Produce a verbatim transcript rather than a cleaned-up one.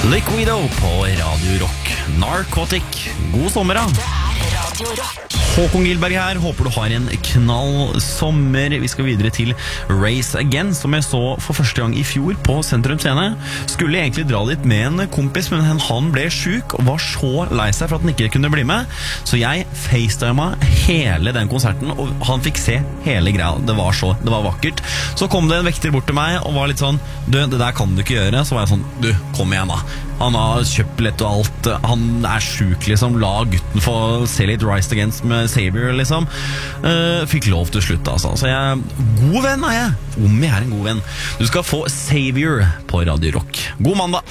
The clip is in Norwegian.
Liquido på Radio Rock. Narcotic. God sommer da. Det er Radio Rock. Håkon Gilberg her, håper du har en knall sommer. Vi skal videre til Race Again, som jeg så for første gang i fjor på Sentrum Scene. Skulle egentlig dra dit med en kompis, men han ble syk og var så lei seg for at han ikke kunne bli med. Så jeg facetima hele den konserten, og han fikk se hele greia. Det var så, det var vakkert. Så kom det en vekter bort til meg og var litt sånn, du, det der kan du ikke gjøre. Så var jeg sånn, du, kom igjen da. Han har kjøpt billett og alt. Han er syk liksom. La gutten få se litt Rise Against med Savior liksom. uh, Fikk lov til slutt altså. Så jeg, god venn er jeg. Om jeg er en god venn. Du skal få Savior på Radio Rock. God mandag.